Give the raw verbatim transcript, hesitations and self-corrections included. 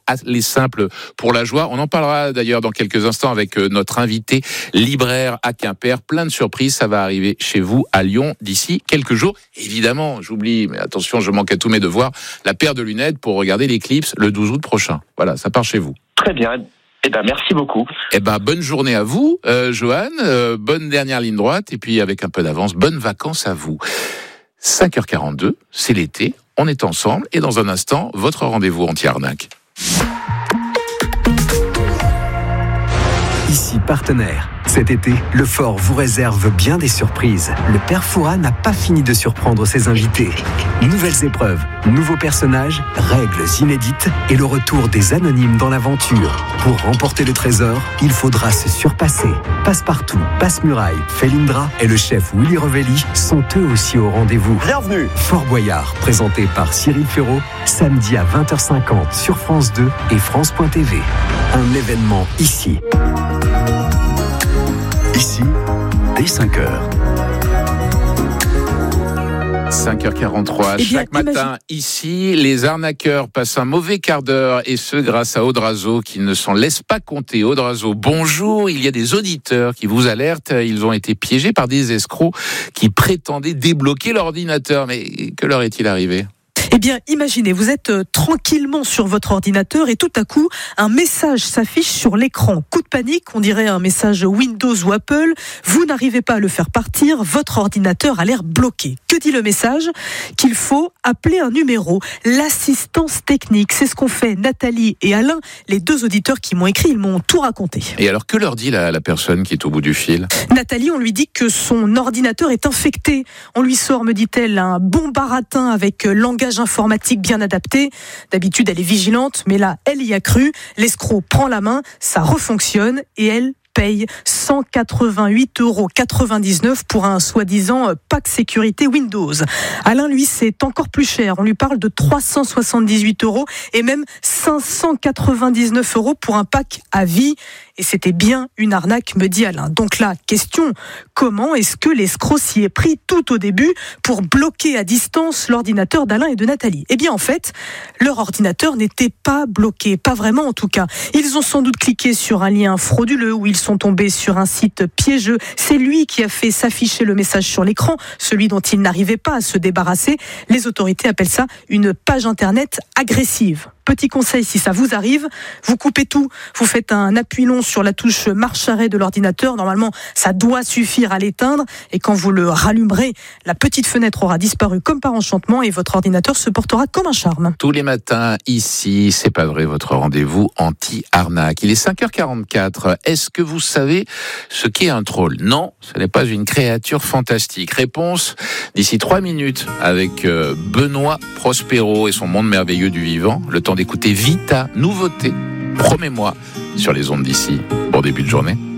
aller simple pour la joie. On en parlera d'ailleurs dans quelques instants avec notre invité libraire à Quimper. Plein de surprises, ça va arriver chez vous à Lyon d'ici quelques jours. Évidemment, j'oublie, mais attention, je manque à tous mes devoirs, la paire de lunettes pour regarder l'éclipse le douze août prochain. Voilà, ça part chez vous. Très bien. Eh ben, merci beaucoup. Eh ben, bonne journée à vous, euh, Johan. Euh, bonne dernière ligne droite. Et puis, avec un peu d'avance, bonnes vacances à vous. cinq heures quarante-deux, c'est l'été. On est ensemble. Et dans un instant, votre rendez-vous anti-arnaque. Ici Partenaire. Cet été, le Fort vous réserve bien des surprises. Le Père Fouras n'a pas fini de surprendre ses invités. Nouvelles épreuves, nouveaux personnages, règles inédites et le retour des anonymes dans l'aventure. Pour remporter le trésor, il faudra se surpasser. Passepartout, Passe-Muraille, Felindra et le chef Willy Revelli sont eux aussi au rendez-vous. Bienvenue. Fort Boyard, présenté par Cyril Ferraud, samedi à vingt heures cinquante sur France deux et France point T V. Un événement ici. Ici, dès cinq heures. cinq heures quarante-trois, Eh bien, chaque matin, imagine... ici, les arnaqueurs passent un mauvais quart d'heure, et ce, grâce à Audrazo, qui ne s'en laisse pas compter. Audrazo, bonjour, il y a des auditeurs qui vous alertent, ils ont été piégés par des escrocs qui prétendaient débloquer l'ordinateur. Mais que leur est-il arrivé ? Eh bien, imaginez, vous êtes euh, tranquillement sur votre ordinateur et tout à coup, un message s'affiche sur l'écran. Coup de panique, on dirait un message Windows ou Apple. Vous n'arrivez pas à le faire partir, votre ordinateur a l'air bloqué. Que dit le message ? Qu'il faut appeler un numéro, l'assistance technique. C'est ce qu'ont fait Nathalie et Alain, les deux auditeurs qui m'ont écrit, ils m'ont tout raconté. Et alors, que leur dit la, la personne qui est au bout du fil ? Nathalie, on lui dit que son ordinateur est infecté. On lui sort, me dit-elle, un bon baratin avec langage informatique bien adapté. D'habitude, elle est vigilante, mais là, elle y a cru. L'escroc prend la main, ça refonctionne et elle paye cent quatre-vingt-huit euros quatre-vingt-dix-neuf pour un soi-disant pack sécurité Windows. Alain, lui, c'est encore plus cher. On lui parle de trois cent soixante-dix-huit euros et même cinq cent quatre-vingt-dix-neuf euros pour un pack à vie. Et c'était bien une arnaque, me dit Alain. Donc là, question, comment est-ce que l'escroc s'y est pris tout au début pour bloquer à distance l'ordinateur d'Alain et de Nathalie ? Eh bien, en fait, leur ordinateur n'était pas bloqué, pas vraiment en tout cas. Ils ont sans doute cliqué sur un lien frauduleux ou ils sont tombés sur un site piégeux. C'est lui qui a fait s'afficher le message sur l'écran, celui dont ils n'arrivaient pas à se débarrasser. Les autorités appellent ça une page internet agressive. Petit conseil, si ça vous arrive, vous coupez tout, vous faites un appui long sur la touche marche-arrêt de l'ordinateur. Normalement, ça doit suffire à l'éteindre. Et quand vous le rallumerez, la petite fenêtre aura disparu comme par enchantement et votre ordinateur se portera comme un charme. Tous les matins, ici, c'est pas vrai, votre rendez-vous anti-arnaque. Il est cinq heures quarante-quatre. Est-ce que vous savez ce qu'est un troll ? Non, ce n'est pas une créature fantastique. Réponse d'ici trois minutes avec Benoît Prospero et son monde merveilleux du vivant. Le temps d'écouter Vita, nouveauté, promets-moi, sur les ondes d'ici. Bon début de journée.